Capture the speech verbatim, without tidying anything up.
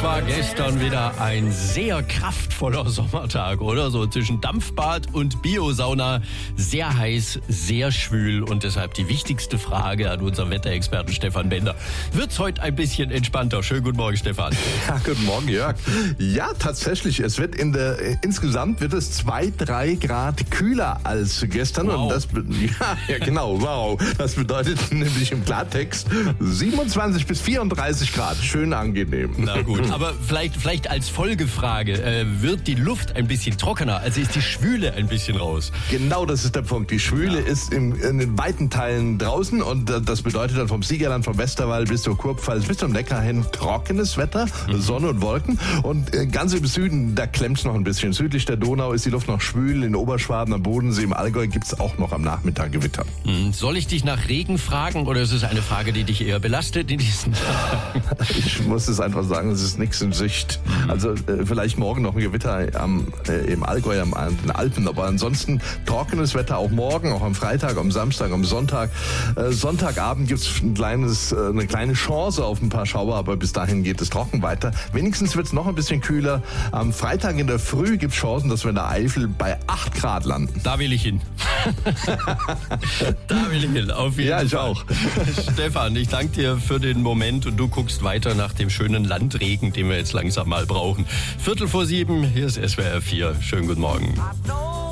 war gestern wieder ein sehr kraftvoller Sommertag, oder? So zwischen Dampfbad und Biosauna. Sehr heiß, sehr schwül und deshalb die wichtigste Frage an unseren Wetterexperten Stefan Bender. Wird's heute ein bisschen entspannter? Schönen guten Morgen, Stefan. Ja, guten Morgen, Jörg. Ja, tatsächlich. Es wird in der, insgesamt wird es zwei, drei Grad kühler als gestern. Wow. Und das, ja, ja, genau, wow. Das bedeutet nämlich im Klartext siebenundzwanzig bis vierunddreißig Grad. Schön angenehm. Na gut, aber vielleicht, vielleicht als Folgefrage, äh, wird die Luft ein bisschen trockener? Also ist die Schwüle ein bisschen raus? Genau, das ist der Punkt. Die Schwüle Ja. ist in, in den weiten Teilen draußen und äh, das bedeutet dann vom Siegerland, vom Westerwald bis zur Kurpfalz, bis zum Neckar hin trockenes Wetter, mhm. Sonne und Wolken. Und äh, ganz im Süden, da klemmt's noch ein bisschen. Südlich der Donau ist die Luft noch schwül, in Oberschwaben, am Bodensee, im Allgäu gibt's auch noch am Nachmittag Gewitter. Hm, soll ich dich nach Regen fragen oder ist es eine Frage, die dich eher belastet in diesen Tagen? Ich muss es einfach sagen, es ist nichts in Sicht. Also äh, vielleicht morgen noch ein Gewitter am, äh, im Allgäu, am, an den Alpen, aber ansonsten trockenes Wetter auch morgen, auch am Freitag, am Samstag, am Sonntag. Äh, Sonntagabend gibt's ein kleines, äh, eine kleine Chance auf ein paar Schauer, aber bis dahin geht es trocken weiter. Wenigstens wird's noch ein bisschen kühler. Am Freitag in der Früh gibt's Chancen, dass wir in der Eifel bei acht Grad landen. Da will ich hin. Da will ich hin, auf jeden Ja, ich Fall. auch. Stefan, ich danke dir für den Moment und du guckst weiter nach dem schönen Landregen, den wir jetzt langsam mal brauchen. Viertel vor sieben, hier ist S W R vier. Schönen guten Morgen.